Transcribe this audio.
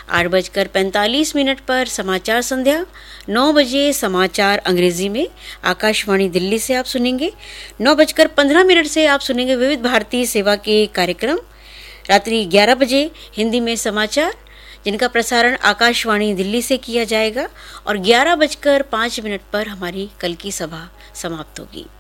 8:45 पर समाचार संध्या, 9 बजे समाचार अंग्रेजी में आकाशवाणी दिल्ली से आप सुनेंगे। 9:15 से आप सुनेंगे विविध भारती सेवा के कार्यक्रम। रात्रि 11 बजे हिंदी में समाचार, जिनका प्रसारण आकाशवाणी दिल्ली से किया जाएगा और 11:05 पर हमारी कल की सभा समाप्त होगी।